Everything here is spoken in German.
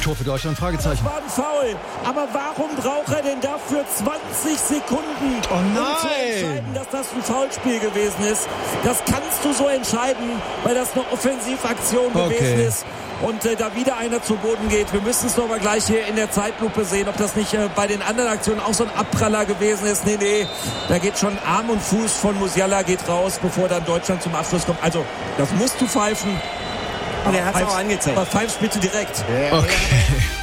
Tor für Deutschland, Fragezeichen. Das war ein Foul. Aber warum braucht er denn dafür 20 Sekunden, um zu entscheiden, dass das ein Foulspiel gewesen ist? Das kannst du so entscheiden, weil das eine Offensivaktion gewesen ist. Und da wieder einer zu Boden geht. Wir müssen es aber gleich hier in der Zeitlupe sehen, ob das nicht bei den anderen Aktionen auch so ein Abpraller gewesen ist. Nee, da geht schon Arm und Fuß von Musiala geht raus, bevor dann Deutschland zum Abschluss kommt. Also, das musst du pfeifen. Und er hat es auch angezeigt. Aber pfeifst bitte direkt. Okay.